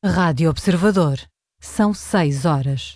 Rádio Observador. São 6 horas.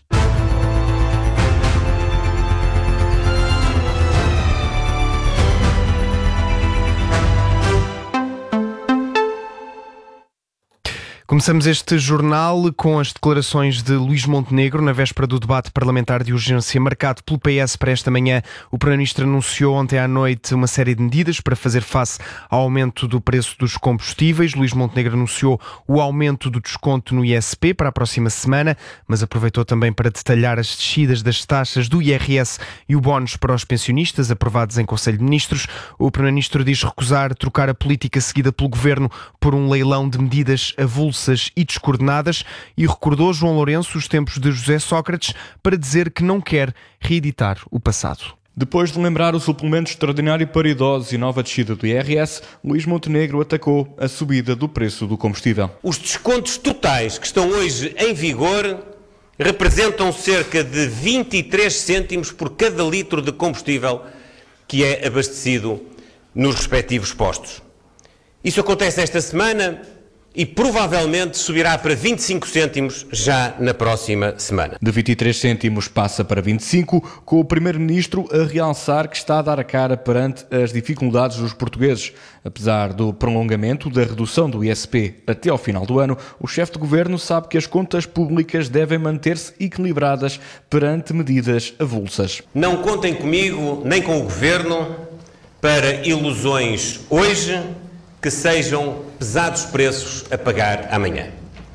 Começamos este jornal com as declarações de Luís Montenegro na véspera do debate parlamentar de urgência marcado pelo PS para esta manhã. O Primeiro-Ministro anunciou ontem à noite uma série de medidas para fazer face ao aumento do preço dos combustíveis. Luís Montenegro anunciou o aumento do desconto no ISP para a próxima semana, mas aproveitou também para detalhar as descidas das taxas do IRS e o bónus para os pensionistas aprovados em Conselho de Ministros. O Primeiro-Ministro diz recusar trocar a política seguida pelo Governo por um leilão de medidas avulsas e descoordenadas e recordou João Lourenço os tempos de José Sócrates para dizer que não quer reeditar o passado. Depois de lembrar o suplemento extraordinário para idosos e nova descida do IRS, Luís Montenegro atacou a subida do preço do combustível. Os descontos totais que estão hoje em vigor representam cerca de 23 cêntimos por cada litro de combustível que é abastecido nos respectivos postos. Isso acontece esta semana e provavelmente subirá para 25 cêntimos já na próxima semana. De 23 cêntimos passa para 25, com o Primeiro-Ministro a realçar que está a dar a cara perante as dificuldades dos portugueses. Apesar do prolongamento da redução do ISP até ao final do ano, o chefe de governo sabe que as contas públicas devem manter-se equilibradas perante medidas avulsas. Não contem comigo nem com o governo para ilusões hoje que sejam pesados preços a pagar amanhã.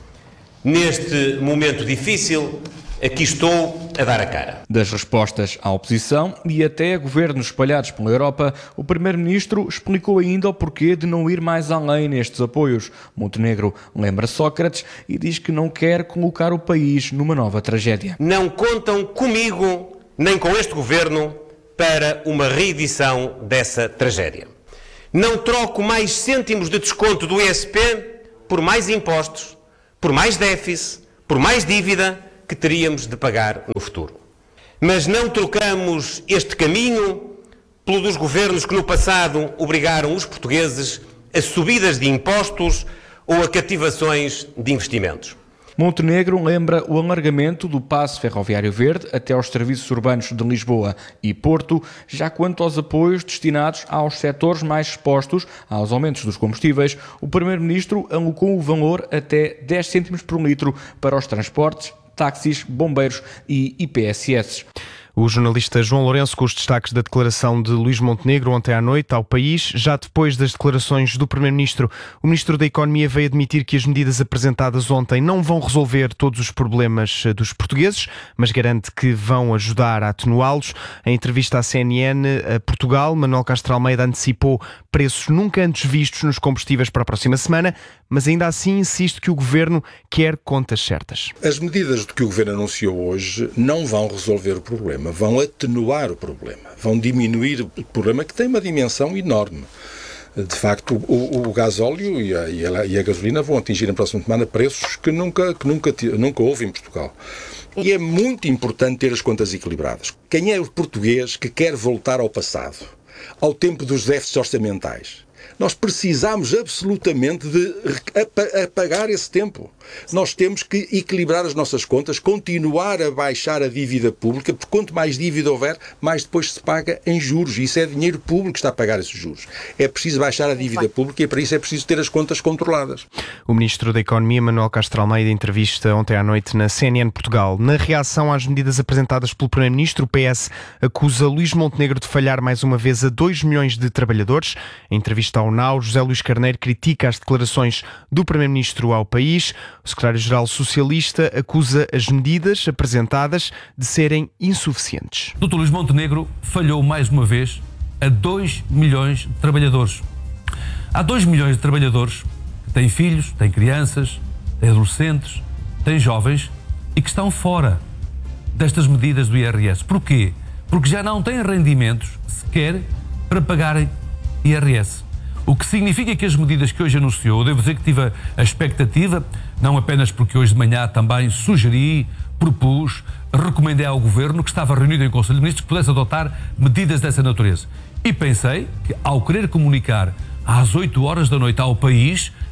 Neste momento difícil, aqui estou a dar a cara. Das respostas à oposição e até a governos espalhados pela Europa, o Primeiro-Ministro explicou ainda o porquê de não ir mais além nestes apoios. Montenegro lembra Sócrates e diz que não quer colocar o país numa nova tragédia. Não contam comigo, nem com este governo, para uma reedição dessa tragédia. Não troco mais cêntimos de desconto do ISP por mais impostos, por mais déficit, por mais dívida que teríamos de pagar no futuro. Mas não trocamos este caminho pelo dos governos que no passado obrigaram os portugueses a subidas de impostos ou a cativações de investimentos. Montenegro lembra o alargamento do passe ferroviário verde até aos serviços urbanos de Lisboa e Porto, já quanto aos apoios destinados aos setores mais expostos aos aumentos dos combustíveis, o Primeiro-Ministro alocou o valor até 10 cêntimos por litro para os transportes, táxis, bombeiros e IPSS. O jornalista João Lourenço com os destaques da declaração de Luís Montenegro ontem à noite ao país. Já depois das declarações do Primeiro-Ministro, o Ministro da Economia veio admitir que as medidas apresentadas ontem não vão resolver todos os problemas dos portugueses, mas garante que vão ajudar a atenuá-los. Em entrevista à CNN a Portugal, Manuel Castro Almeida antecipou preços nunca antes vistos nos combustíveis para a próxima semana, mas ainda assim insiste que o Governo quer contas certas. As medidas que o Governo anunciou hoje não vão resolver o problema, vão atenuar o problema, vão diminuir o problema que tem uma dimensão enorme. De facto, o gasóleo e a gasolina vão atingir na próxima semana preços que nunca houve em Portugal. E é muito importante ter as contas equilibradas. Quem é o português que quer voltar ao passado, ao tempo dos déficits orçamentais? Nós precisamos absolutamente de apagar esse tempo. Nós temos que equilibrar as nossas contas, continuar a baixar a dívida pública, porque quanto mais dívida houver, mais depois se paga em juros. Isso é dinheiro público que está a pagar esses juros. É preciso baixar a dívida pública e para isso é preciso ter as contas controladas. O Ministro da Economia, Manuel Castro Almeida, em entrevista ontem à noite na CNN Portugal. Na reação às medidas apresentadas pelo Primeiro-Ministro, o PS acusa Luís Montenegro de falhar mais uma vez a 2 milhões de trabalhadores. Em entrevista ao NAU, José Luís Carneiro critica as declarações do Primeiro-Ministro ao país. O Secretário-Geral Socialista acusa as medidas apresentadas de serem insuficientes. Dr. Luís Montenegro falhou mais uma vez a 2 milhões de trabalhadores. Há 2 milhões de trabalhadores que têm filhos, têm crianças, têm adolescentes, têm jovens e que estão fora destas medidas do IRS. Porquê? Porque já não têm rendimentos sequer para pagarem IRS. O que significa que as medidas que hoje anunciou, eu devo dizer que tive a expectativa, não apenas porque hoje de manhã também sugeri, propus, recomendei ao Governo que estava reunido em Conselho de Ministros que pudesse adotar medidas dessa natureza. E pensei que, ao querer comunicar às 8 horas da noite ao país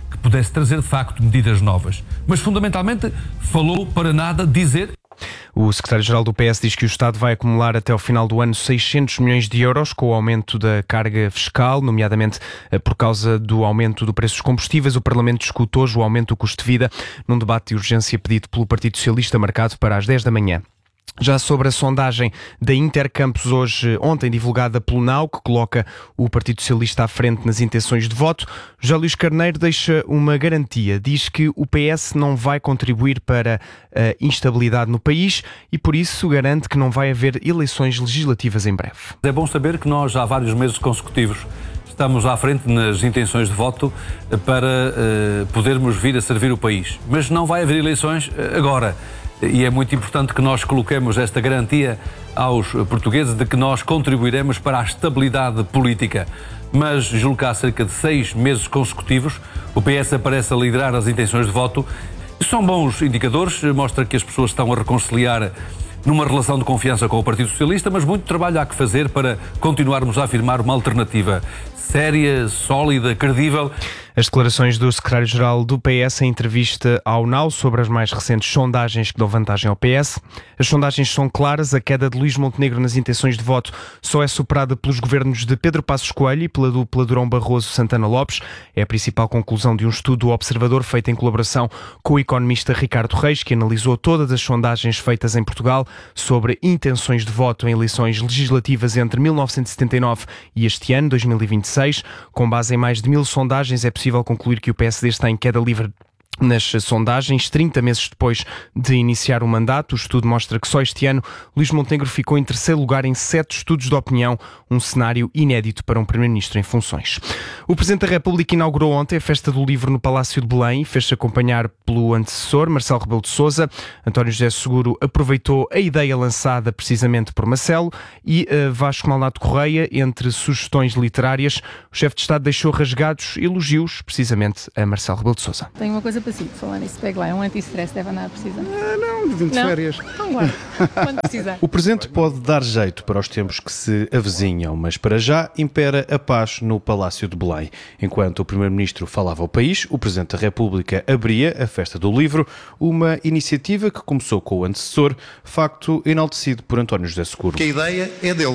que pudesse trazer, de facto, medidas novas. Mas, fundamentalmente, falou para nada dizer... O secretário-geral do PS diz que o Estado vai acumular até ao final do ano 600 milhões de euros com o aumento da carga fiscal, nomeadamente por causa do aumento do preço dos combustíveis. O Parlamento discute hoje o aumento do custo de vida num debate de urgência pedido pelo Partido Socialista, marcado para as 10 da manhã. Já sobre a sondagem da Intercampus ontem divulgada pelo NAU, que coloca o Partido Socialista à frente nas intenções de voto, José Luís Carneiro deixa uma garantia. Diz que o PS não vai contribuir para a instabilidade no país e, por isso, garante que não vai haver eleições legislativas em breve. É bom saber que nós, há vários meses consecutivos, estamos à frente nas intenções de voto para podermos vir a servir o país. Mas não vai haver eleições agora. E é muito importante que nós coloquemos esta garantia aos portugueses de que nós contribuiremos para a estabilidade política. Mas julgo que há cerca de 6 meses consecutivos o PS aparece a liderar as intenções de voto. São bons indicadores, mostra que as pessoas estão a reconciliar numa relação de confiança com o Partido Socialista, mas muito trabalho há que fazer para continuarmos a afirmar uma alternativa séria, sólida, credível. As declarações do secretário-geral do PS em entrevista ao NAU sobre as mais recentes sondagens que dão vantagem ao PS. As sondagens são claras, a queda de Luís Montenegro nas intenções de voto só é superada pelos governos de Pedro Passos Coelho e pela dupla Durão Barroso-Santana Lopes. É a principal conclusão de um estudo do Observador feito em colaboração com o economista Ricardo Reis, que analisou todas as sondagens feitas em Portugal sobre intenções de voto em eleições legislativas entre 1979 e este ano, 2026. Com base em mais de 1000 sondagens, é possível concluir que o PSD está em queda livre nas sondagens, 30 meses depois de iniciar o mandato. O estudo mostra que só este ano Luís Montenegro ficou em terceiro lugar em 7 estudos de opinião, um cenário inédito para um primeiro-ministro em funções. O Presidente da República inaugurou ontem a Festa do Livro no Palácio de Belém e fez-se acompanhar pelo antecessor, Marcelo Rebelo de Sousa. António José Seguro aproveitou a ideia lançada precisamente por Marcelo e Vasco Malnato Correia, entre sugestões literárias. O chefe de Estado deixou rasgados elogios precisamente a Marcelo Rebelo de Sousa. Tenho uma coisa para si, falar nisso, pegue lá, é um anti-stress, deve andar a precisar. Não, vim de férias. Então guarda, quando precisar. O presente pode dar jeito para os tempos que se avizinham, mas para já impera a paz no Palácio de Belém. Enquanto o Primeiro-Ministro falava ao país, o Presidente da República abria a Festa do Livro, uma iniciativa que começou com o antecessor, facto enaltecido por António José Seguro. Que a ideia é dele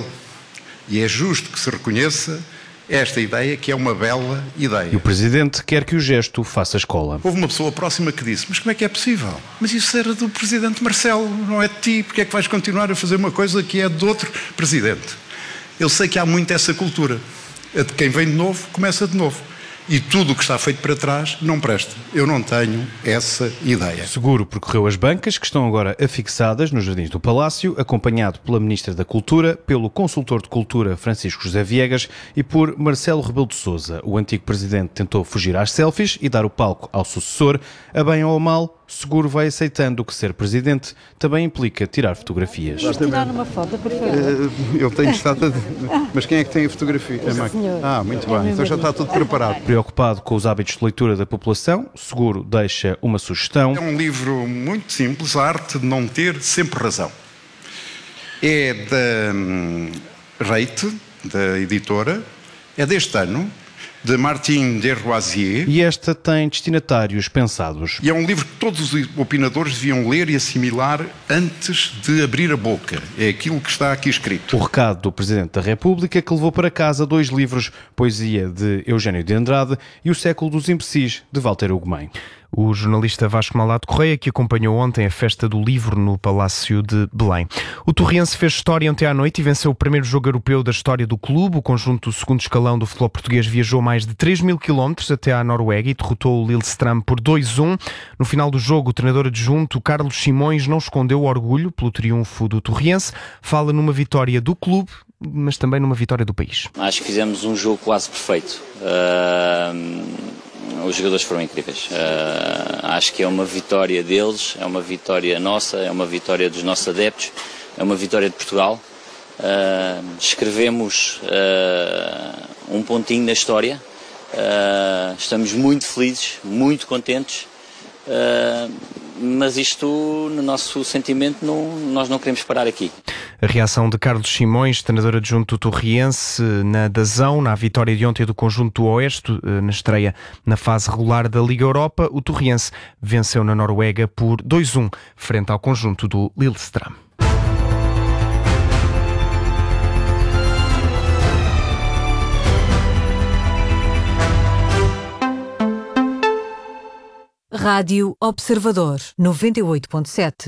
e é justo que se reconheça esta ideia, que é uma bela ideia. E o Presidente quer que o gesto faça escola. Houve uma pessoa próxima que disse: mas como é que é possível? Mas isso era do Presidente Marcelo, não é de ti, porque é que vais continuar a fazer uma coisa que é de outro Presidente? Eu sei que há muito essa cultura, a de quem vem de novo, começa de novo. E tudo o que está feito para trás não presta. Eu não tenho essa ideia. Seguro percorreu as bancas, que estão agora afixadas nos jardins do Palácio, acompanhado pela Ministra da Cultura, pelo Consultor de Cultura Francisco José Viegas e por Marcelo Rebelo de Sousa. O antigo Presidente tentou fugir às selfies e dar o palco ao sucessor. A bem ou a mal, Seguro vai aceitando que ser Presidente também implica tirar fotografias. Vamos tirar uma foto, por favor. Eu tenho estado Mas quem é que tem a fotografia? O senhor. Muito bem. Então já está tudo preparado. Preocupado com os hábitos de leitura da população, Seguro deixa uma sugestão. É um livro muito simples, a arte de não ter sempre razão. É da Reite, da editora, é deste ano, de Martin Desroisier. E esta tem destinatários pensados. E é um livro que todos os opinadores deviam ler e assimilar antes de abrir a boca. É aquilo que está aqui escrito. O recado do Presidente da República, que levou para casa 2 livros, Poesia de Eugênio de Andrade e O Século dos Imbecis, de Walter Ugumem. O jornalista Vasco Malnato Correia, que acompanhou ontem a Festa do Livro no Palácio de Belém. O Torriense fez história ontem à noite e venceu o primeiro jogo europeu da história do clube. O conjunto do segundo escalão do futebol português viajou mais de 3.000 quilómetros até à Noruega e derrotou o Lillestrøm por 2-1. No final do jogo, o treinador adjunto Carlos Simões não escondeu o orgulho pelo triunfo do Torriense. Fala numa vitória do clube, mas também numa vitória do país. Acho que fizemos um jogo quase perfeito. Os jogadores foram incríveis. Acho que é uma vitória deles, é uma vitória nossa, é uma vitória dos nossos adeptos, é uma vitória de Portugal. Escrevemos um pontinho na história. Estamos muito felizes, muito contentes. mas isto, no nosso sentimento, nós não queremos parar aqui. A reação de Carlos Simões, treinador adjunto torriense, na Dazão, na vitória de ontem do conjunto do Oeste, na estreia na fase regular da Liga Europa. O torriense venceu na Noruega por 2-1, frente ao conjunto do Lillestrøm. Rádio Observador 98.7.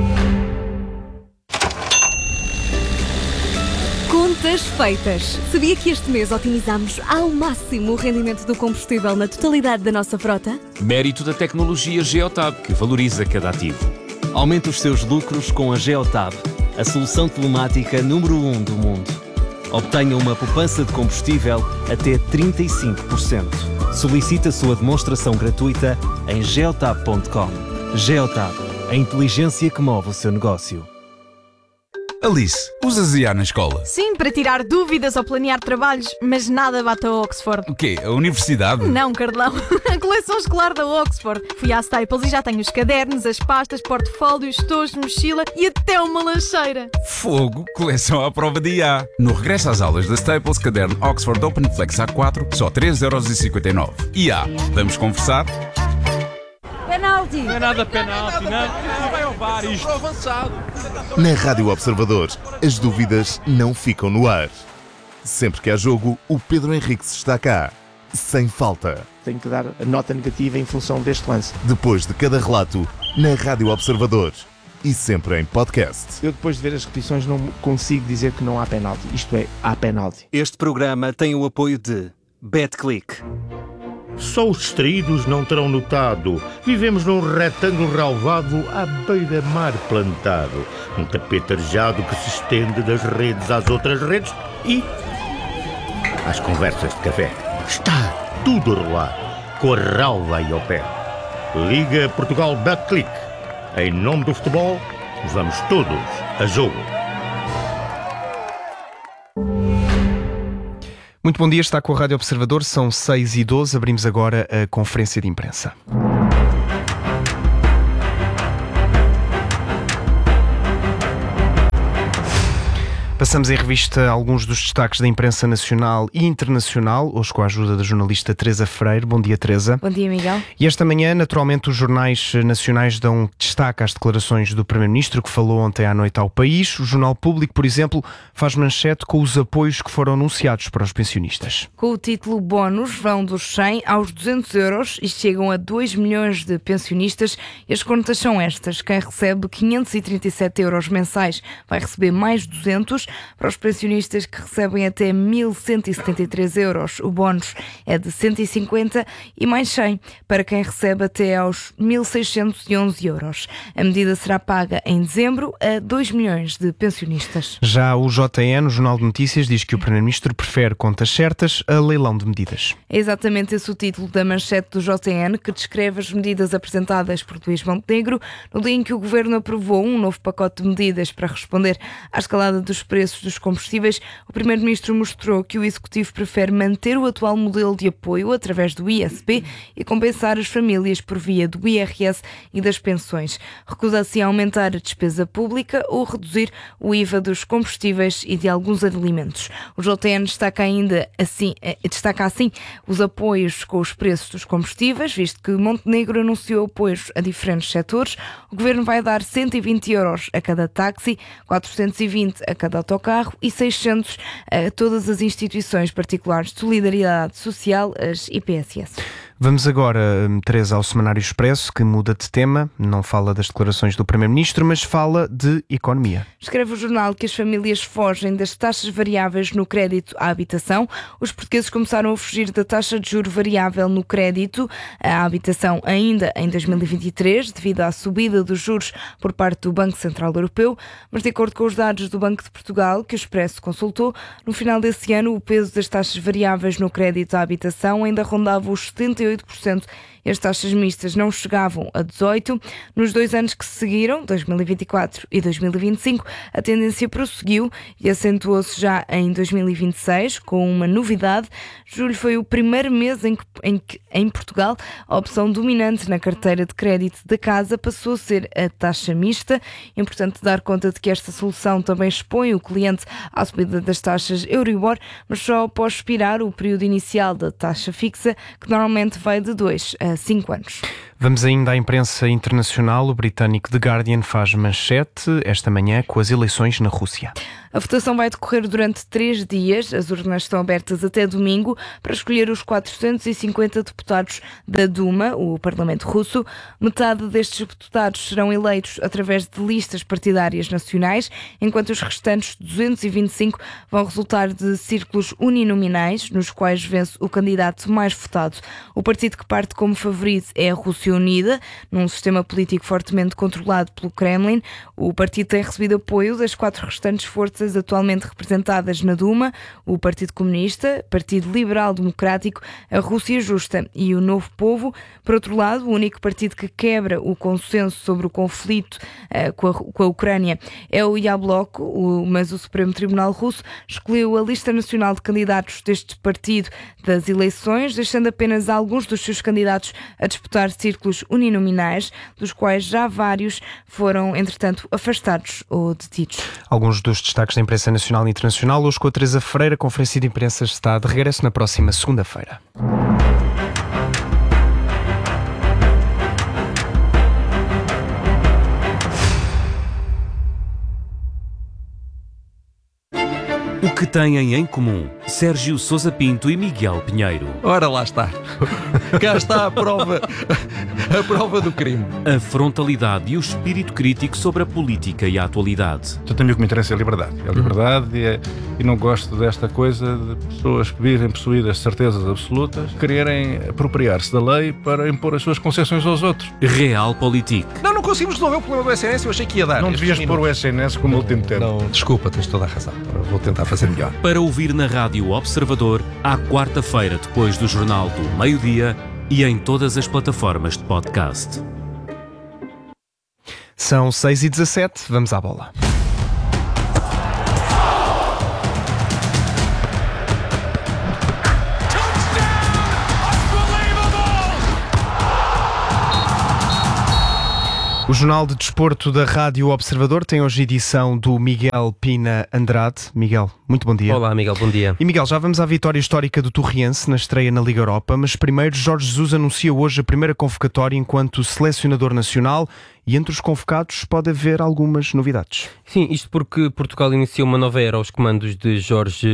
Contas feitas. Sabia que este mês otimizamos ao máximo o rendimento do combustível na totalidade da nossa frota? Mérito da tecnologia Geotab, que valoriza cada ativo. Aumente os seus lucros com a Geotab, a solução telemática número 1 do mundo. Obtenha uma poupança de combustível até 35%. Solicite a sua demonstração gratuita em geotab.com. Geotab, a inteligência que move o seu negócio. Alice, usas IA na escola? Sim, para tirar dúvidas ou planear trabalhos, mas nada bate a Oxford. O quê? A universidade? Não, Carlão. A coleção escolar da Oxford. Fui à Staples e já tenho os cadernos, as pastas, portfólios, tojos, mochila e até uma lancheira. Fogo, coleção à prova de IA. No regresso às aulas da Staples, caderno Oxford Open Flex A4, só 3,59€. IA, vamos conversar? Penalti! Não é nada penalti, não vai ao VAR isto. Avançado. Na Rádio Observador, as dúvidas não ficam no ar. Sempre que há jogo, o Pedro Henriques está cá, sem falta. Tenho que dar a nota negativa em função deste lance. Depois de cada relato, na Rádio Observador e sempre em podcast. Eu depois de ver as repetições não consigo dizer que não há penalti. Isto é, há penalti. Este programa tem o apoio de BetClick. Só os distraídos não terão notado. Vivemos num retângulo relvado à beira-mar plantado. Um tapete arejado que se estende das redes às outras redes e às conversas de café. Está tudo a rolar, com a relva aí ao pé. Liga Portugal BetClick. Em nome do futebol, vamos todos a jogo. Muito bom dia, está com a Rádio Observador, são 6h12, abrimos agora a conferência de imprensa. Passamos em revista alguns dos destaques da imprensa nacional e internacional, hoje com a ajuda da jornalista Teresa Freire. Bom dia, Teresa. Bom dia, Miguel. E esta manhã, naturalmente, os jornais nacionais dão destaque às declarações do Primeiro-Ministro, que falou ontem à noite ao país. O Jornal Público, por exemplo, faz manchete com os apoios que foram anunciados para os pensionistas. Com o título Bónus, vão dos 100 aos 200€ e chegam a 2 milhões de pensionistas. E as contas são estas. Quem recebe 537€ mensais vai receber mais 200. Para os pensionistas que recebem até 1.173€, o bónus é de 150 e mais 100 para quem recebe até aos 1.611€. A medida será paga em dezembro a 2 milhões de pensionistas. Já o JN, o Jornal de Notícias, diz que o Primeiro-Ministro prefere contas certas a leilão de medidas. É exatamente esse o título da manchete do JN, que descreve as medidas apresentadas por Luís Montenegro no dia em que o Governo aprovou um novo pacote de medidas para responder à escalada dos preços dos combustíveis. O Primeiro-Ministro mostrou que o Executivo prefere manter o atual modelo de apoio através do ISP e compensar as famílias por via do IRS e das pensões. Recusa-se a aumentar a despesa pública ou reduzir o IVA dos combustíveis e de alguns alimentos. O JN destaca assim os apoios com os preços dos combustíveis, visto que Montenegro anunciou apoios a diferentes setores. O Governo vai dar 120€ a cada táxi, 420 a cada autocarro e 600 a todas as instituições particulares de solidariedade social, as IPSS. Vamos agora, Teresa, ao Semanário Expresso, que muda de tema. Não fala das declarações do Primeiro-Ministro, mas fala de economia. Escreve o jornal que as famílias fogem das taxas variáveis no crédito à habitação. Os portugueses começaram a fugir da taxa de juro variável no crédito à habitação ainda em 2023, devido à subida dos juros por parte do Banco Central Europeu. Mas, de acordo com os dados do Banco de Portugal, que o Expresso consultou, no final desse ano o peso das taxas variáveis no crédito à habitação ainda rondava os 78%, e as taxas mistas não chegavam a 18. Nos 2 anos que se seguiram, 2024 e 2025, a tendência prosseguiu e acentuou-se já em 2026, com uma novidade. Julho foi o primeiro mês em que em Portugal a opção dominante na carteira de crédito da casa passou a ser a taxa mista. É importante dar conta de que esta solução também expõe o cliente à subida das taxas Euribor, mas só após expirar o período inicial da taxa fixa, que normalmente vai de 2 a 5 anos. Vamos ainda à imprensa internacional. O britânico The Guardian faz manchete esta manhã com as eleições na Rússia. A votação vai decorrer durante 3 dias. As urnas estão abertas até domingo para escolher os 450 deputados da Duma, o Parlamento russo. Metade destes deputados serão eleitos através de listas partidárias nacionais, enquanto os restantes 225 vão resultar de círculos uninominais, nos quais vence o candidato mais votado. O partido que parte como favorito é a Rússia Unida, num sistema político fortemente controlado pelo Kremlin. O partido tem recebido apoio das 4 restantes forças atualmente representadas na Duma: o Partido Comunista, Partido Liberal Democrático, a Rússia Justa e o Novo Povo. Por outro lado, o único partido que quebra o consenso sobre o conflito com a Ucrânia é o Yabloko, mas o Supremo Tribunal Russo escolheu a lista nacional de candidatos deste partido das eleições, deixando apenas alguns dos seus candidatos a disputar círculos uninominais, dos quais já vários foram, entretanto, afastados ou detidos. Alguns dos destaques da imprensa nacional e internacional, hoje com a Teresa Ferreira. A conferência de imprensa está de regresso na próxima segunda-feira. O que têm em comum Sérgio Sousa Pinto e Miguel Pinheiro? Ora, lá está. Cá está a prova do crime. A frontalidade e o espírito crítico sobre a política e a atualidade. Eu tenho o que me interessa é a liberdade. É a liberdade e não gosto desta coisa de pessoas que vivem possuídas de certezas absolutas, quererem apropriar-se da lei para impor as suas concessões aos outros. Realpolitik. Não conseguimos resolver o problema do SNS, eu achei que ia dar. Não devias pôr o SNS como último termo. Não, desculpa, tens toda a razão. Vou tentar fazer melhor. Para ouvir na Rádio Observador, à quarta-feira, depois do Jornal do Meio-Dia e em todas as plataformas de podcast. São 6h17, vamos à bola. O Jornal de Desporto da Rádio Observador tem hoje edição do Miguel Pina Andrade. Miguel, muito bom dia. Olá, Miguel, bom dia. E Miguel, já vamos à vitória histórica do Torriense na estreia na Liga Europa, mas primeiro Jorge Jesus anuncia hoje a primeira convocatória enquanto selecionador nacional e entre os convocados pode haver algumas novidades. Sim, isto porque Portugal iniciou uma nova era aos comandos de Jorge